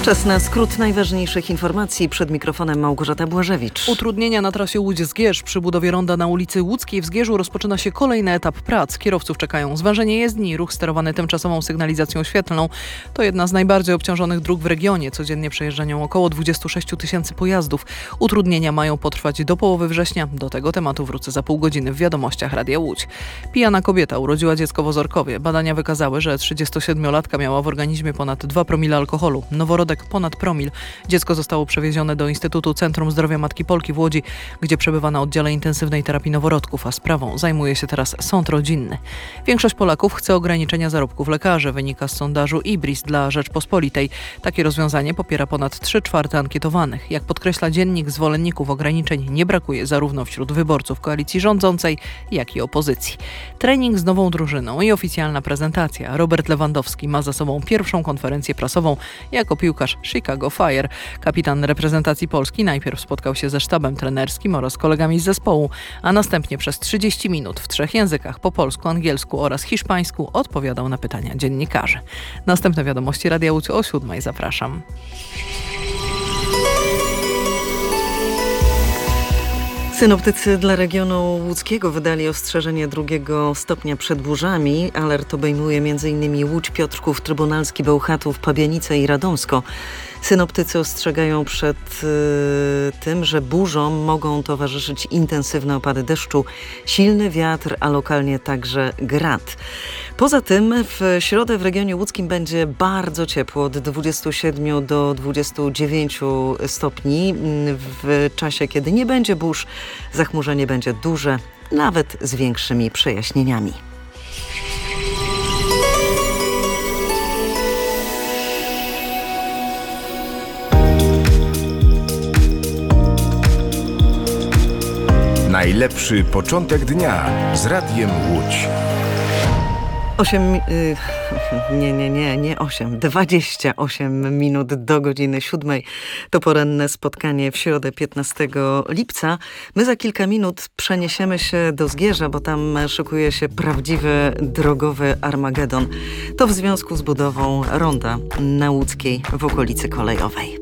Czas na skrót najważniejszych informacji. Przed mikrofonem Małgorzata Błażewicz. Utrudnienia na trasie Łódź-Zgierz. Przy budowie ronda na ulicy Łódzkiej w Zgierzu rozpoczyna się kolejny etap prac. Kierowców czekają zwężenie jezdni, ruch sterowany tymczasową sygnalizacją świetlną. To jedna z najbardziej obciążonych dróg w regionie. Codziennie przejeżdża nią około 26 000 pojazdów. Utrudnienia mają potrwać do połowy września. Do tego tematu wrócę za pół godziny w wiadomościach Radia Łódź. Pijana kobieta urodziła dziecko w Ozorkowie. Badania wykazały, że 37-latka miała w organizmie ponad 2 promile alkoholu. Noworodek ponad promil. Dziecko zostało przewiezione do Instytutu Centrum Zdrowia Matki Polki w Łodzi, gdzie przebywa na oddziale intensywnej terapii noworodków, a sprawą zajmuje się teraz sąd rodzinny. Większość Polaków chce ograniczenia zarobków lekarzy, wynika z sondażu IBRIS dla Rzeczpospolitej. Takie rozwiązanie popiera ponad 3/4 ankietowanych. Jak podkreśla dziennik, zwolenników ograniczeń nie brakuje zarówno wśród wyborców koalicji rządzącej, jak i opozycji. Trening z nową drużyną i oficjalna prezentacja. Robert Lewandowski ma za sobą pierwszą konferencję prasową jako piłkarz Chicago Fire. Kapitan reprezentacji Polski najpierw spotkał się ze sztabem trenerskim oraz kolegami z zespołu, a następnie przez 30 minut w 3 językach, po polsku, angielsku oraz hiszpańsku, odpowiadał na pytania dziennikarzy. Następne wiadomości Radia Łódź o 7:00. Zapraszam. Synoptycy dla regionu łódzkiego wydali ostrzeżenie 2 stopnia przed burzami. Alert obejmuje m.in. Łódź, Piotrków, Trybunalski, Bełchatów, Pabianice i Radomsko. Synoptycy ostrzegają przed tym, że burzom mogą towarzyszyć intensywne opady deszczu, silny wiatr, a lokalnie także grad. Poza tym w środę w regionie łódzkim będzie bardzo ciepło, od 27 do 29 stopni. W czasie, kiedy nie będzie burz, zachmurzenie będzie duże, nawet z większymi przejaśnieniami. Najlepszy początek dnia z Radiem Łódź. 28 minut do godziny 7:00. To poranne spotkanie w środę 15 lipca. My za kilka minut przeniesiemy się do Zgierza, bo tam szykuje się prawdziwy drogowy Armagedon. To w związku z budową ronda na Łódzkiej w okolicy kolejowej.